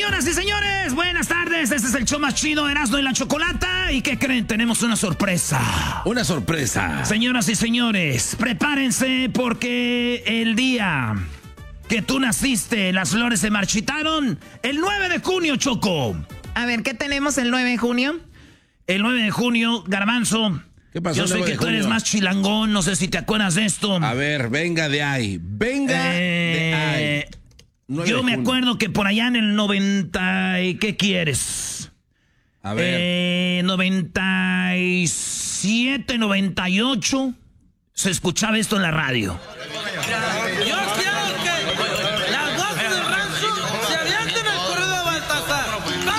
Señoras y señores, buenas tardes. Este es el show más chido, Erasmo y la Chocolata. ¿Y qué creen? Tenemos una sorpresa. Una sorpresa. Señoras y señores, prepárense porque el día que tú naciste, las flores se marchitaron. El 9 de junio, Choco. A ver, ¿qué tenemos el 9 de junio? El 9 de junio, Garbanzo. ¿Qué pasó? Yo sé que tú eres más chilangón, no sé si te acuerdas de esto. A ver, venga de ahí. Venga de ahí. Yo me acuerdo que por allá en el 90... ¿Qué quieres? A ver. 97, 98... se escuchaba esto en la radio.